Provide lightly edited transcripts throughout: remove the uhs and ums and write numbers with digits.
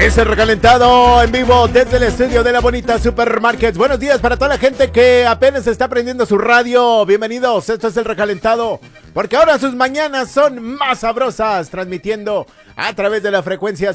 Es el recalentado en vivo desde el estudio de La Bonita Supermarkets. Buenos días para toda la gente que apenas está prendiendo su radio. Bienvenidos, esto es el recalentado, porque ahora sus mañanas son más sabrosas, transmitiendo a través de la frecuencia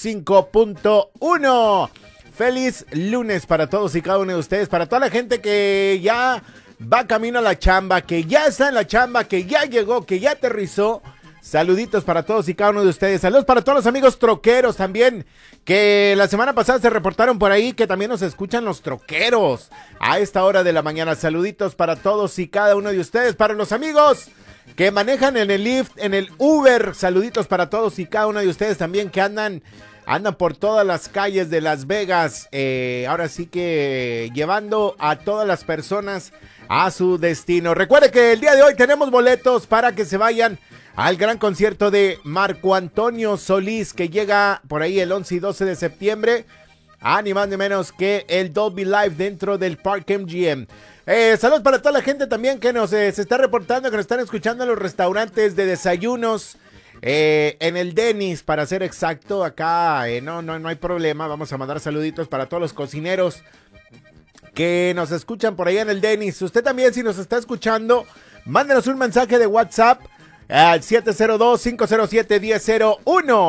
105.1. Feliz lunes para todos y cada uno de ustedes, para toda la gente que ya va camino a la chamba, que ya está en la chamba, que ya llegó, que ya aterrizó. Saluditos para todos y cada uno de ustedes. Saludos para todos los amigos troqueros también, que la semana pasada se reportaron por ahí que también nos escuchan los troqueros a esta hora de la mañana. Saluditos para todos y cada uno de ustedes. Para los amigos que manejan en el Lyft, en el Uber, saluditos para todos y cada uno de ustedes también que andan por todas las calles de Las Vegas. Ahora sí que llevando a todas las personas a su destino. Recuerde que el día de hoy tenemos boletos para que se vayan al gran concierto de Marco Antonio Solís, que llega por ahí el 11 y 12 de septiembre, ni más ni menos que el Dolby Live dentro del Park MGM. Saludos para toda la gente también que nos se está reportando, que nos están escuchando en los restaurantes de desayunos, en el Denny's, para ser exacto. Acá no hay problema, vamos a mandar saluditos para todos los cocineros que nos escuchan por ahí en el Denny's. Usted también, si nos está escuchando, mándenos un mensaje de WhatsApp al 702-507-1001,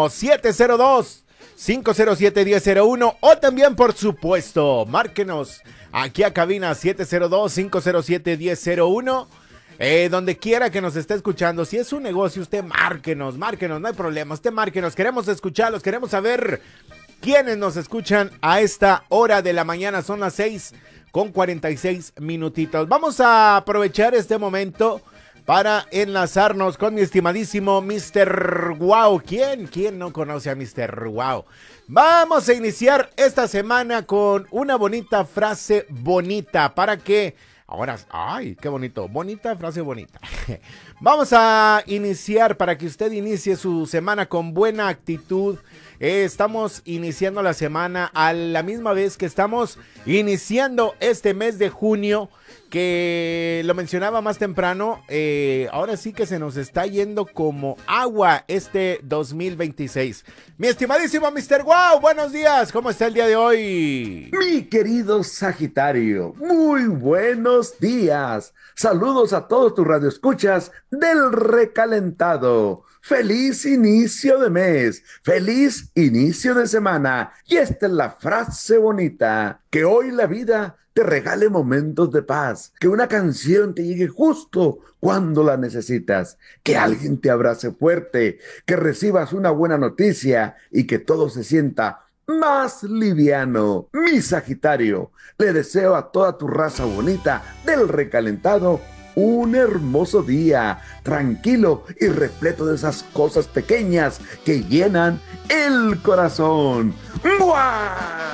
702-507-1001, o también, por supuesto, márquenos aquí a cabina 702-507-1001, donde quiera que nos esté escuchando. Si es un negocio, usted márquenos, no hay problema, usted márquenos, queremos escucharlos, queremos saber quiénes nos escuchan a esta hora de la mañana. Son las 6:46 minutitos. Vamos a aprovechar este momento para enlazarnos con mi estimadísimo Mr. Wow. ¿Quién no conoce a Mr. Wow? Vamos a iniciar esta semana con una bonita frase bonita para que... Ahora, ¡ay, qué bonito! Bonita frase bonita. Vamos a iniciar para que usted inicie su semana con buena actitud. Estamos iniciando la semana a la misma vez que estamos iniciando este mes de junio, que lo mencionaba más temprano. Ahora sí que se nos está yendo como agua este 2026. Mi estimadísimo Mr. Wow, buenos días. ¿Cómo está el día de hoy? Mi querido Sagitario, muy buenos días. Saludos a todos tus radioescuchas del recalentado. Feliz inicio de mes, feliz inicio de semana. Y esta es la frase bonita: que hoy la vida te regale momentos de paz, que una canción te llegue justo cuando la necesitas, que alguien te abrace fuerte, que recibas una buena noticia y que todo se sienta más liviano. Mi Sagitario, le deseo a toda tu raza bonita del recalentado un hermoso día, tranquilo y repleto de esas cosas pequeñas que llenan el corazón. ¡Mua!